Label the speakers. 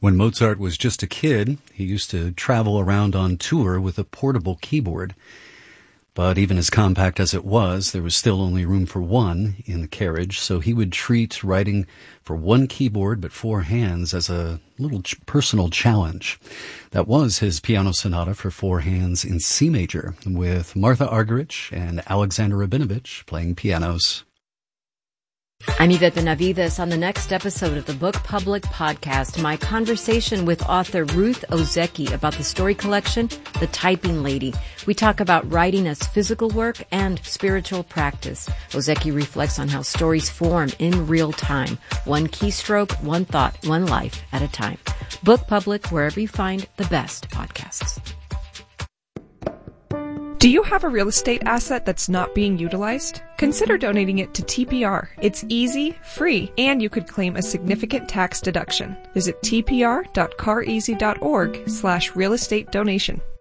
Speaker 1: When Mozart was just a kid, he used to travel around on tour with a portable keyboard. But even as compact as it was, there was still only room for one in the carriage, so he would treat writing for one keyboard but four hands as a little personal challenge. That was his piano sonata for four hands in C major, with Martha Argerich and Alexander Rabinovich playing pianos.
Speaker 2: I'm Yvette Benavides. On the next episode of the Book Public Podcast, my conversation with author Ruth Ozeki about the story collection, The Typing Lady. We talk about writing as physical work and spiritual practice. Ozeki reflects on how stories form in real time. One keystroke, one thought, one life at a time. Book Public, wherever you find the best podcasts.
Speaker 3: Do you have a real estate asset that's not being utilized? Consider donating it to TPR. It's easy, free, and you could claim a significant tax deduction. Visit tpr.careasy.org/real estate donation.